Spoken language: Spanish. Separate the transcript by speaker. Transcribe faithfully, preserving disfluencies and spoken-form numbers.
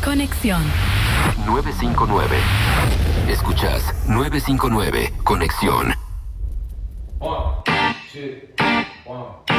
Speaker 1: Conexión.
Speaker 2: nueve cinco nueve. Escuchas nueve cinco nueve. Conexión.
Speaker 3: One, two, one.